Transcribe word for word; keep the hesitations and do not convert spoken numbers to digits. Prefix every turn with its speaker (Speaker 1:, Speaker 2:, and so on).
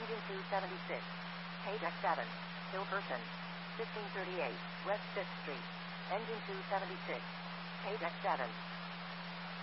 Speaker 1: Engine two seventy-six. Page X seven. Hill Person. fifteen thirty-eight. West fifth Street. Engine two seventy-six. Page X seven.